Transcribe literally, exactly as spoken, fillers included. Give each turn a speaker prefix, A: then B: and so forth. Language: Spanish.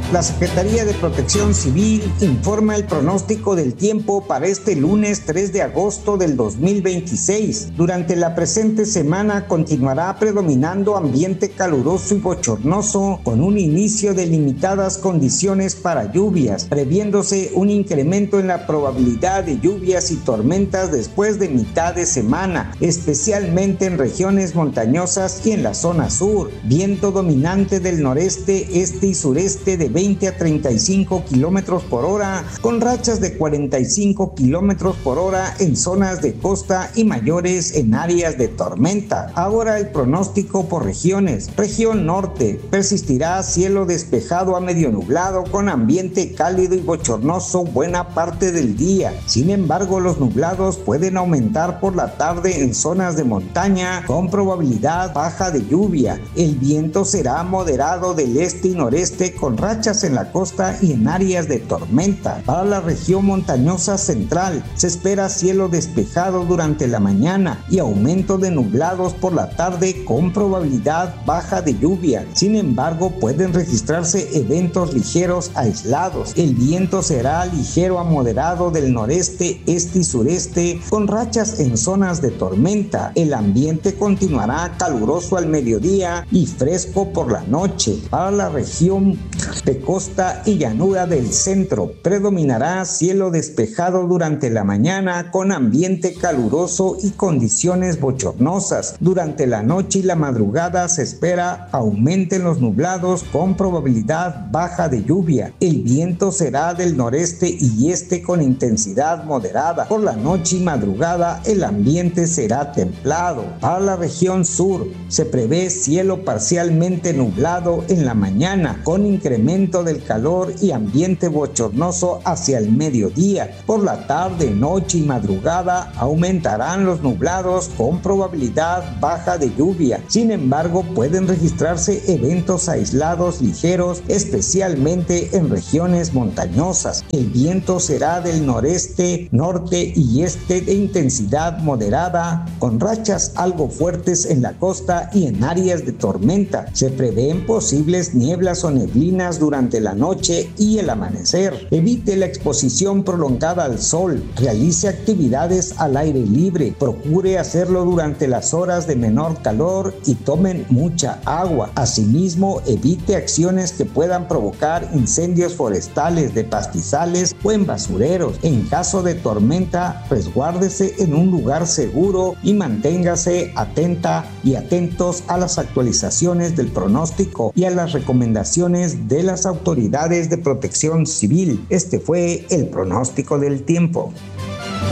A: La Secretaría de Protección Civil informa el pronóstico del tiempo para este lunes tres de agosto del dos mil veintiséis. Durante la presente semana continuará predominando ambiente caluroso y bochornoso con un inicio de limitadas condiciones para lluvias, previéndose un incremento en la probabilidad de lluvias y tormentas después de mitad de semana, especialmente en regiones montañosas y en la zona sur. Viento dominante del noreste, este y sureste de veinte a treinta y cinco kilómetros por hora, con rachas de cuarenta y cinco kilómetros por hora en zonas de costa y mayores en áreas de tormenta. Ahora el pronóstico por regiones. Región norte, persistirá cielo despejado a medio nublado con ambiente cálido y bochornoso buena parte del día. Sin embargo, los nublados pueden aumentar por la tarde en zonas de montaña con probabilidad baja de lluvia. El viento será moderado del este y noreste con rachas en la costa y en áreas de tormenta. Para la región montañosa central se espera cielo despejado durante la mañana y aumento de nublados por la tarde con probabilidad baja de lluvia. Sin embargo, pueden registrarse eventos ligeros aislados. El viento será ligero a moderado del noreste, este y sureste con rachas en zonas de tormenta. El ambiente continuará caluroso al mediodía y fresco por la noche. Para la región de costa y llanura del centro predominará cielo despejado durante la mañana con ambiente caluroso y condiciones bochornosas. Durante la noche y la madrugada se espera aumenten los nublados con probabilidad baja de lluvia. El viento será del noreste y este con intensidad moderada. Por la noche y madrugada el ambiente será templado. Para la región sur se prevé cielo parcialmente nublado en la mañana con incremento del calor y ambiente bochornoso hacia el mediodía. Por la tarde, noche y madrugada aumentarán los nublados con probabilidad baja de lluvia. Sin embargo, pueden registrarse eventos aislados ligeros, especialmente en regiones montañosas. El viento será del noreste, norte y este de intensidad moderada, con rachas algo fuertes en la costa y en áreas de tormenta. Se prevén posibles nieblas o neblinas durante la noche y el amanecer. Evite la exposición prolongada al sol. Realice actividades al aire libre. Procure hacerlo durante las horas de menor calor y tomen mucha agua. Asimismo, evite acciones que puedan provocar incendios forestales, de pastizales o en basureros. En caso de tormenta, resguárdese en un lugar seguro y manténgase atenta y atentos a las actualizaciones del pronóstico y a las recomendaciones de las autoridades de protección civil. Este fue el pronóstico del tiempo.